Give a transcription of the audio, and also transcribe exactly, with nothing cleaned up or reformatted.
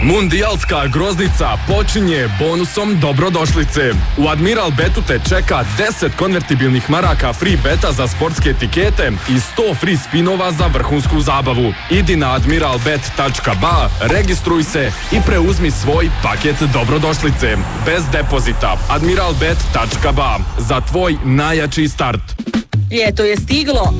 Mundijalska groznica počinje bonusom dobrodošlice. U Admiral Betu te čeka deset konvertibilnih maraka free beta za sportske etikete i sto free spinova za vrhunsku zabavu. Idi na admiral bet tačka ba, registruj se i preuzmi svoj paket dobrodošlice. Bez depozita. admiral bet tačka ba. Za tvoj najjači start. Ljeto je stiglo,